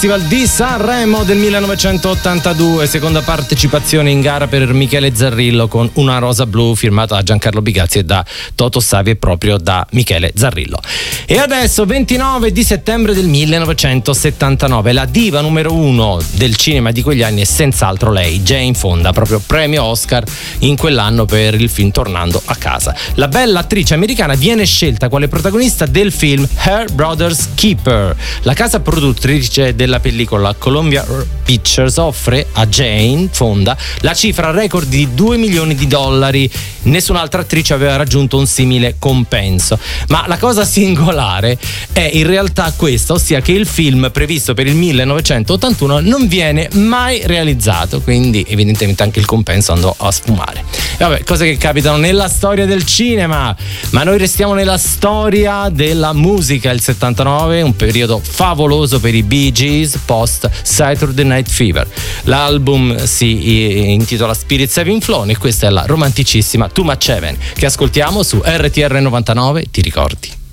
Festival di Sanremo del 1982, seconda partecipazione in gara per Michele Zarrillo con Una rosa blu firmata da Giancarlo Bigazzi e da Toto Savi e proprio da Michele Zarrillo. E adesso 29 di settembre del 1979, la diva numero 1 del cinema di quegli anni è senz'altro lei, Jane Fonda, proprio premio Oscar in quell'anno per il film Tornando a casa. La bella attrice americana viene scelta quale protagonista del film Her Brother's Keeper. La casa produttrice della pellicola Columbia Pictures offre a Jane Fonda la cifra record di $2 milioni. Nessun'altra attrice aveva raggiunto un simile compenso. Ma la cosa singolare è in realtà questa, ossia che il film previsto per il 1981 non viene mai realizzato, quindi evidentemente anche il compenso andò a sfumare. E vabbè, cose che capitano nella storia del cinema, ma noi restiamo nella storia della musica. Il 79, un periodo favoloso per i Bee Gees post Saturday Night Fever. L'album si intitola Spirits Have Flown e questa è la romanticissima Too Much Heaven che ascoltiamo su RTR 99. Ti ricordi?